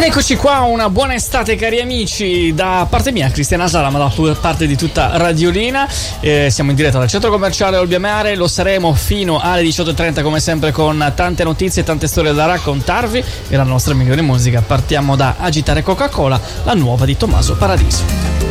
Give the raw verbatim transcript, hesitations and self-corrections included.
Eccoci qua, una buona estate cari amici da parte mia, Cristiana Sala, ma da parte di tutta Radiolina. Eh, siamo in diretta dal centro commerciale Olbiamare, lo saremo fino alle diciotto e trenta come sempre con tante notizie e tante storie da raccontarvi e la nostra migliore musica. Partiamo da Agitare Coca-Cola, la nuova di Tommaso Paradiso.